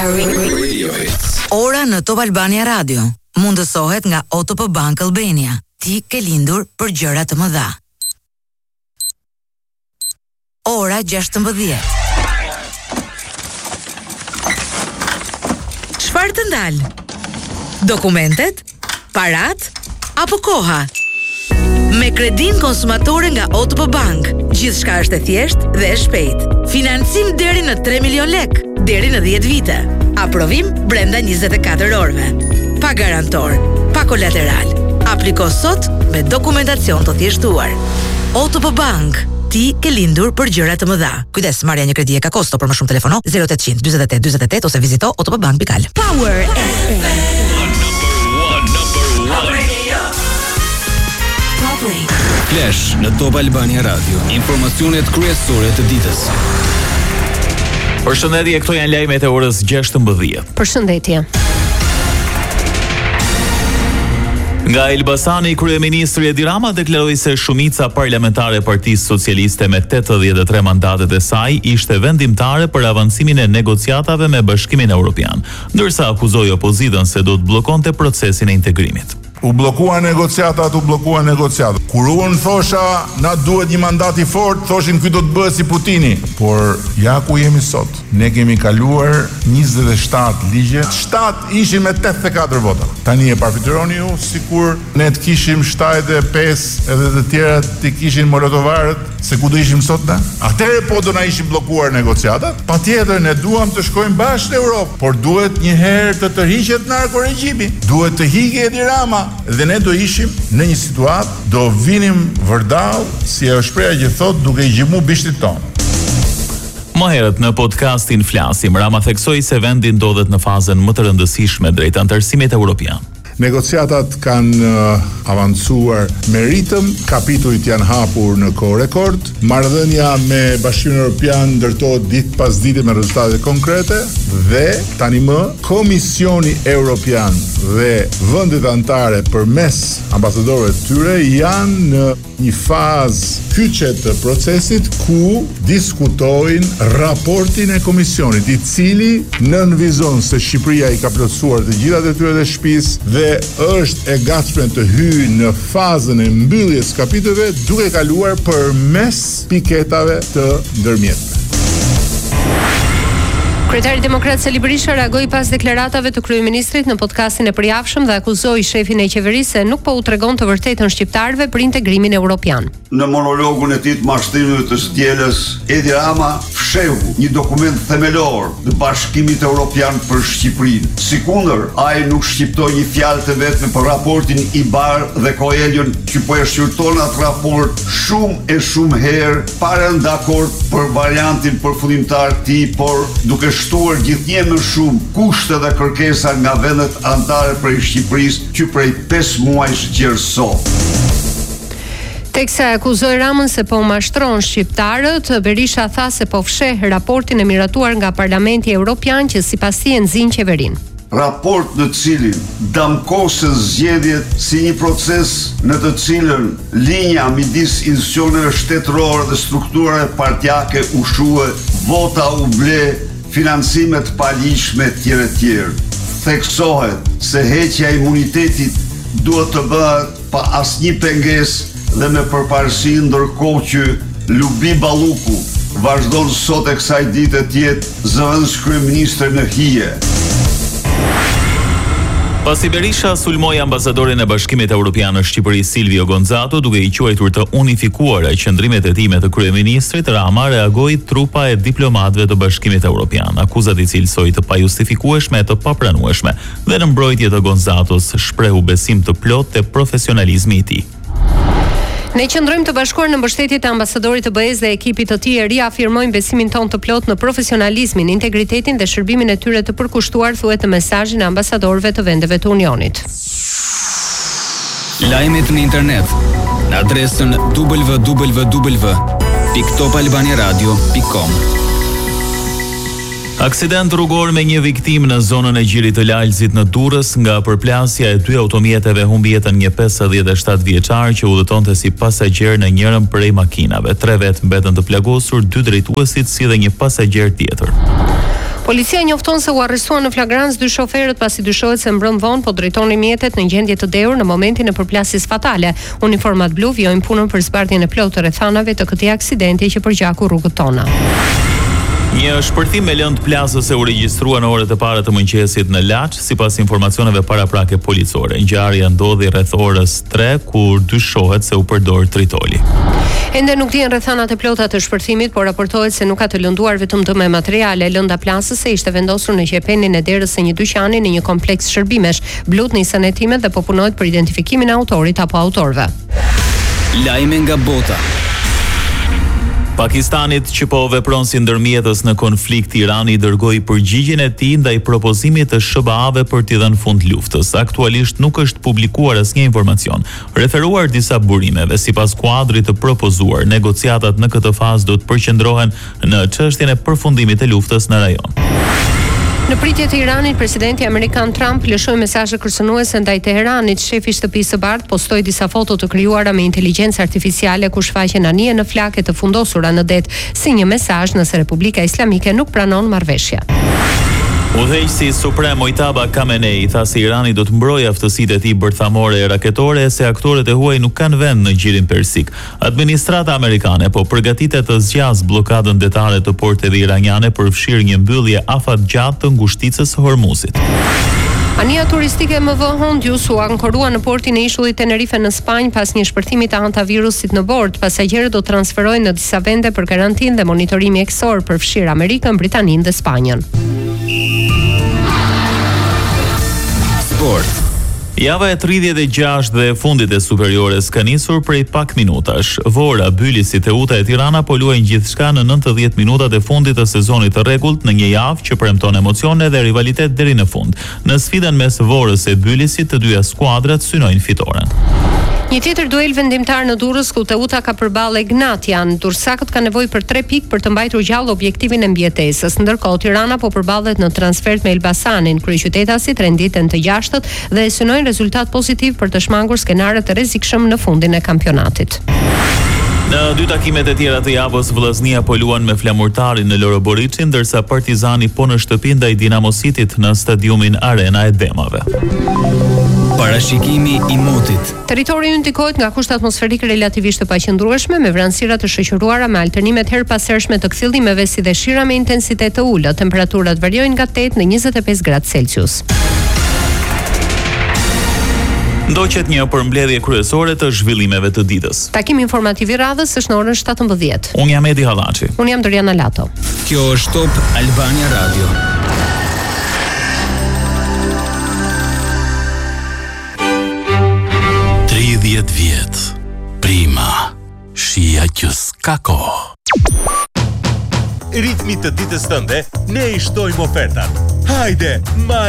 Ora në Top Albania Radio mundësohet nga OTP Bank Albania. Ti ke lindur për gjëra të mëdha. Ora 16. Çfarë të ndal? Dokumentet, parat apo koha? Me kredin konsumatore nga OTP Bank, gjithçka është e thjeshtë dhe e shpejtë. Financim deri në 3 milion lek, deri në 10 vite. Aprovim brenda 24 orëve. Pa garantor, pa kolateral. Apliko sot me dokumentacion të thjeshtuar. OTP Bank, ti ke lindur për gjëra të mëdha. Kujdes, marrja një kredi e ka kosto, për më shumë telefono 0800 48 48 ose vizito otpbank.al. Power FM. Flash në Top Albania Radio. Informacionet kryesore të ditës. Përshëndetje, këto janë lajmet e orës 16. Përshëndetje. Nga Elbasani, kryeministri Edi Rama deklaroi se shumica parlamentare e Partisë Socialiste me 83 mandatet e saj ishte vendimtare për avancimin e negociatave me Bashkimin Evropian, ndërsa akuzoi opozitën se do të bllokonte procesin e integrimit. U blokua negociatat. Kur unë thosha, na duhet një mandat i fort, thoshin ky do të bëhet si Putini. Por ja ku jemi sot. Ne kemi kaluar 27 ligje, 7 ishin me 84 vota. Tani e parafitëroni ju, sikur ne të kishim 75 edhe të tjerat të kishin molotovarët, se ku do ishim sot ne? Atëherë po do na ishin bllokuar negociatat. Patjetër ne duam të shkojmë bashkë në Europë, por duhet një herë të tërhiqet narkoregjimi. Duhet të hiqet Edi Rama. Dhe ne do ishim në një situatë, do vinim vërdall, si ajo shpreha që thot, duke i gjimu bishtit ton. Më herët në podcastin Flasim, Rama theksoi se vendi ndodhet në fazën më të rëndësishme drejt anëtarësimit evropian. Negociatat kanë avancuar me ritëm, kapitujt janë hapur në kohë rekord, marrëdhënia me Bashkimin Evropian ndërtohet ditë pas dite me rezultate konkrete dhe tani më Komisioni Evropian dhe vendet anëtare përmes ambasadorëve të tyre janë në një fazë kyçe të procesit ku diskutojnë raportin e komisionit, i cili nënvizon se Shqipëria i ka plotësuar të gjitha detyrat e shtëpisë dhe është e gatshme të hyjë në fazën e mbylljes kapitujve duke kaluar përmes piketave të ndërmjetme. Kryetari Demokrat Sali Berisha reagoi pas deklaratave të kryeministrit në podcastin e përjavshëm dhe akuzoi shefin e qeverisë se nuk po u tregon të vërtetën shqiptarëve për integrimin evropian. Në monologun e tij të mashtrimit të së Edi Rama fshehu një dokument themelor të Bashkimit Evropian për Shqipërinë. Sikundër, ai nuk shqiptoi një fjalë të vetme për raportin Ibar dhe Coelho që po e shqyrton atë raport shumë herë pa rënë dakord për variantin përfundimtar të tij, por duke shtuar gjithnjë më shumë kushte dhe kërkesa nga vendet anëtare prej Shqipërisë që prej 5 muajsh gjerësor. Teksa akuzoi Ramën se po mashtron shqiptarët, Berisha tha se po fsheh raportin e miratuar nga Parlamenti Evropian që sipas tij nxin qeverinë. Raport në cilin damkosen zgjedhjet si një proces në të cilën linja midis institucioneve shtetërore dhe strukturave partijake u shue, vota u ble, financimet paligjshme tjerë. Theksohet se heqja e imunitetit duhet të bëhet pa asnjë pengesë dhe me përparësi, ndërkohë që Lubi Balluku vazhdon sot e kësaj dite të jetë zëvendës kryeministër në hije. Pasi Berisha sulmoi ambasadorin e Bashkimit Evropian në Shqipëri Silvio Gonzato duke i quajtur të unifikuara qëndrimet e tij me të kryeministrit, Rama reagoi trupa e diplomatëve të Bashkimit Evropian, akuzat i cilësoi të pajustifikueshme e të papranueshme dhe në mbrojtje të Gonzatos shprehu besim të plotë te profesionalizmi i tij. Ne qëndrojmë të bashkuar në mbështetje të ambasadorit të BE-s dhe ekipit të tij, riafirmojmë besimin ton të plot në profesionalizmin, integritetin dhe shërbimin e tyre të përkushtuar, thuhet në mesazhin e ambasadorëve të vendeve të Unionit. Lajmet në internet në adresën www.topalbaniaradio.com. Aksident rrugor me një viktim në zonën e Gjirit të Lalzit në Durrës, nga përplasja e 2 automjeteve humbi jetën një 57 vjeçar që udhëtonte si pasagjer në njërin prej makinave. 3 vet mbetën të plagosur, 2 drejtuesit si dhe një pasagjer tjetër. Policia njofton se u arrestuan në flagrancë 2 shoferët pasi dyshohet se mbrëm vonë po drejtonin mjetet në gjendje të dheur në momentin e përplasjes fatale. Uniformat blu vjojnë punën për zbardhjen e plotë të rrethanave të këtij aksidenti që përgjaku rrugët tona. Një shpërthim me lëndë plasëse u regjistrua në orët e para të mëngjesit në Laç, sipas informacioneve paraprake policore. Ngjarja ndodhi rreth orës 3 kur dyshohet se u përdor tritoli. Ende nuk dihen rrethanat e plota të shpërthimit, por raportohet se nuk ka të lënduar vetëm të me materiale. Lënda plasëse ishte vendosur në qepenin e derës së një dyqani në një kompleks shërbimesh. Blut nisën hetimet dhe po punohet për identifikimin e autorit apo autorëve. Lajme nga bota. Pakistanit që po vepron si ndërmjetës në konflikt, Irani dërgoi përgjigjen e tij ndaj propozimit të SBA-ve për t'i dhënë fund luftës. Aktualisht nuk është publikuar asnjë informacion referuar disa burimeve. Sipas kuadrit të propozuar, negociatat në këtë fazë do të përqendrohen në çështjen e përfundimit të luftës në rajon. Në pritje të Iranit, presidenti amerikan Trump lëshoi mesazhe kërcënuese ndaj Teheranit. Shefi i Shtëpisë së Bardhë postoi disa foto të krijuara me inteligjencë artificiale ku shfaqen anije në flake të fundosura në det, si një mesazh nëse Republika Islamike nuk pranon marrëveshje. Udhëheqësi suprem Mojtaba Khamenei tha se Irani do të mbrojë aftësitë e tij bërthamore e raketore, se aktorët e huaj nuk kanë vend në gjirin persik. Administrata amerikane po përgatitet të zgjas bllokadën detare të porteve iraniane për fshirë një mbyllje afatgjatë të ngushticës së Hormuzit. Ania turistike MV Hondius u ankorua në portin e ishullit Tenerife në Spanjë pas një shpërthimi të antavirusit në bord. Pasagerët do transferohen në disa vende për karantinë dhe monitorim mjekësor për fshirë Amerikën, Britaninë dhe Spanjën. Sport. Java e 36 dhe e fundit e superiores ka nisur prej pak minutash. Vora, Bylisi, Teuta e Tirana po luajnë gjithçka në 90 minutat e fundit të sezonit të rregullt në një javë që premton emocione dhe rivalitet deri në fund. Në sfidën mes Vorës e Bylisit, të dyja skuadrat synojnë fitoren. Një tjetër duel vendimtar në Durrës ku Teuta ka përballë Ignatian. Durrësakët kanë nevojë për 3 pikë për të mbajtur gjallë objektivin e mbijetesës. Ndërkohë Tirana po përballet në transfert me Elbasanin. Kryeqytetasit renditen të jashtët dhe synojnë rezultat pozitiv për të shmangur skenaret të rrezikshëm në fundin e kampionatit. Në 2 takimet e tjera të javës, Vllaznia po luan me Flamurtarin në Loro Boriçin, ndërsa Partizani po në shtëpi ndaj Dinamo Cityt në stadiumin Arena e Demave. Parashikimi i motit. Territori ynë ndikohet nga kushte atmosferike relativisht të paqëndrueshme, me vranësira të shoqëruara me alternimet herpasershme të kthjellimeve si dhe shira me intensitet të ulët. Temperaturat variojnë nga 8 në 25 gradë Celsius. Ndoqet një përmbledhje kryesore të zhvillimeve të ditës. Takimi informativ i radhës është në orën 17. Unë jam Edi Hallaçi. Unë jam Doriana Lato. Kjo është Top Albania Radio. Vjet, prima, shia që s'ka kohë. Ritmit të ditës tënde, ne i shtojmë ofertat. Hajde,